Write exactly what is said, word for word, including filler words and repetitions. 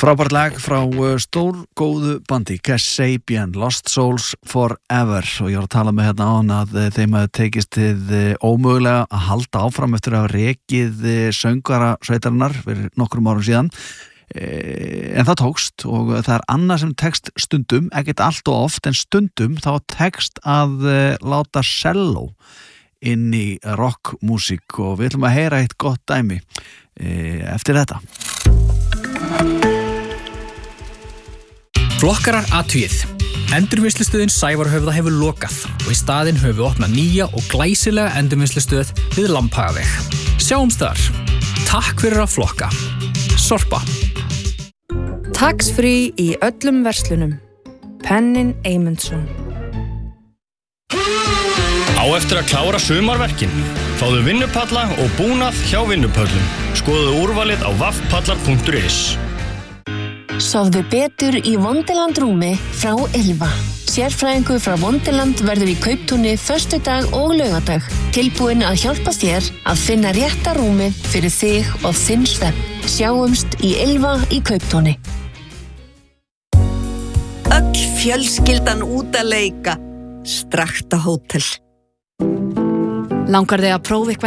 Frábært lag frá stórgóðu bandi Kasabian, Lost Souls Forever, og ég var að tala með hérna á hann að þeim að tekist þið ómögulega að halda áfram eftir að hafa rekið söngvara sveitarinnar fyrir nokkrum árum síðan, en það tókst og það er annað sem tekst stundum, ekkert allt og oft en stundum þá tekst að láta selló inn í rockmúsík og við ætlum að heyra eitt gott dæmi eftir þetta. Flokkarar athugið. Endurvinnslustöðin Sævarhöfða hefur lokað og í staðinn höfum við opnað nýja og glæsilega endurvinnslustöð við Lambhagaveg. Sjáumst þar. Takk fyrir að flokka. Sorpa. Tax-free í öllum verslunum. Pennin Eymundsson. Á eftir að klára sumarverkin. Fáðu vinnupalla og búnað hjá Vinnupöllum. Skoðu úrvalið á vaffpallar punktur is. Sofðu betur í Wonderland rúmi frá Ylva. Sérfræðingur frá Wonderland verður í Kauptúni föstudag og laugardag. Tilbúinn að hjálpa þér að finna rétta rúmið fyrir þig og þinn svefn. Sjáumst í Ylva í Kauptúni. Öll fjölskyldan út að leika. Strakta hótel. Langar þig að prófa eitthvað